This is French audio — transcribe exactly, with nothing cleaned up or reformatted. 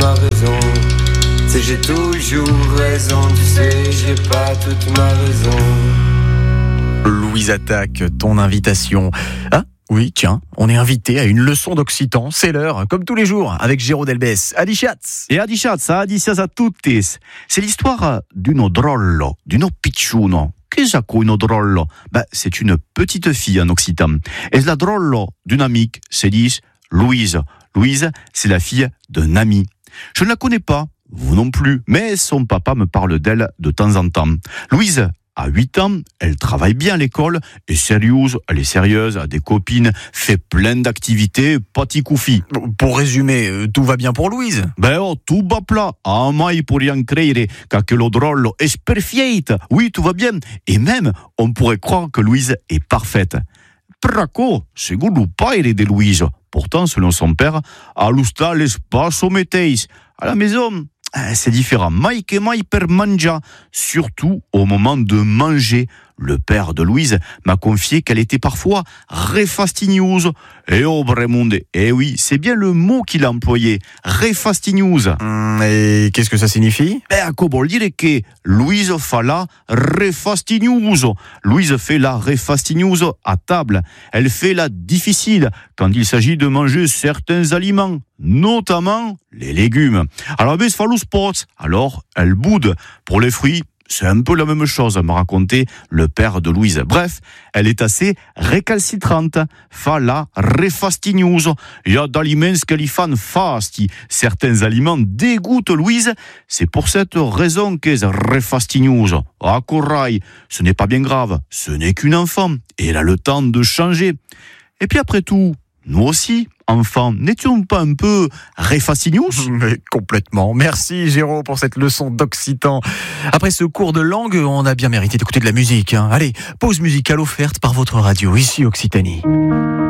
ma raison. Tu sais, j'ai toujours raison, tu sais, j'ai pas toute ma raison. Louise Attaque, ton invitation. Ah oui, tiens, on est invité à une leçon d'occitan. C'est l'heure, comme tous les jours, avec Géraud Delbès. Adichatz. E adichatz, adicias a tutti. C'est l'histoire d'un drollo, d'un picciuno. Qu'est-ce qu'un drollo? Ben, c'est une petite fille en occitan. Et la drollo d'une amie, c'est dit Louise. Louise, c'est la fille d'un ami. Je ne la connais pas, vous non plus, mais son papa me parle d'elle de temps en temps. Louise a huit ans, elle travaille bien à l'école, est sérieuse, elle est sérieuse, a des copines, fait plein d'activités, pati koufi. Pour résumer, tout va bien pour Louise. Ben oh, tout va plat, ah mai pourriamo credere che lo drollo è perfeito. Oui, tout va bien, et même, on pourrait croire que Louise est parfaite. Praco, segundo padre de Louise. Pourtant, selon son père, a lusta l'espacio meteis. À la maison, c'est différent. Mai que mai per mangia, surtout au moment de manger. Le père de Louise m'a confié qu'elle était parfois refastignouse. Et oh, Bremonde, eh oui, c'est bien le mot qu'il a employé, refastignouse. Hum, et qu'est-ce que ça signifie? Eh, come vuol dire que Louise fa la refastignouse. Louise fait la refastignouse à table. Elle fait la difficile quand il s'agit de manger certains aliments, notamment les légumes. Alors, ben, fa lo sport. Alors, elle boude. Pour les fruits, c'est un peu la même chose, m'a raconté le père de Louise. Bref, elle est assez récalcitrante. Fa la refastignouse. Il y a d'aliments que li fan fasti. Certains aliments dégoûtent Louise. C'est pour cette raison qu'elle est refastignouse. Ah, corail, ce n'est pas bien grave. Ce n'est qu'une enfant. Et elle a le temps de changer. Et puis après tout, nous aussi, enfants, n'étions pas un peu refastignouz? Mais complètement. Merci Géraud pour cette leçon d'occitan. Après ce cours de langue, on a bien mérité d'écouter de la musique. Hein. Allez, pause musicale offerte par votre radio, ici Occitanie.